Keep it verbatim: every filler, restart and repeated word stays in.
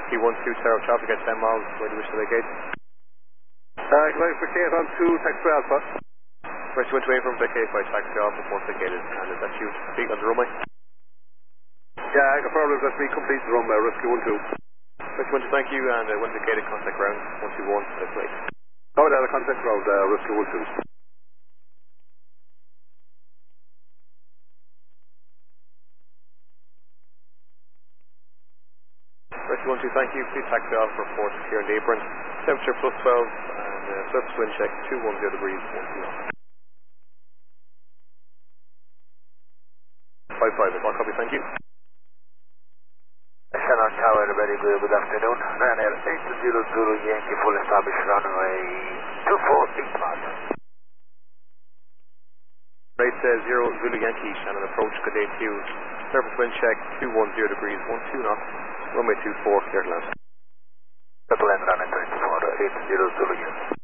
Whiskey one two Tower traffic at ten miles, where do you wish to vacate? Uh, can I vacate on two taxi Alpha? Whiskey one two eight from vacate by taxi Alpha, report vacated, and is that you speak on the runway? Yeah, I confirm that we complete the runway, Whiskey one two. Whiskey one two, thank you, and uh, when vacated, contact ground one two one, that's late. Oh, yeah, the contact ground, uh, Whiskey one two. Whiskey one two, thank you, please taxi Alpha, report secure and apron, temperature plus twelve, and uh, surface wind check two one zero degrees, one two knots. five five, one copy, thank you. Shannon Tower, very good, good afternoon. Ryanair eight zero zero Yankee, full established runway two four eight miles. Rate uh, zero Zulu Yankee, Shannon approach, good day to you. Surface wind check two one zero degrees, one two knots. Runway two four, clear to land. Double end runway twenty-four, eight zero Zulu Yankee.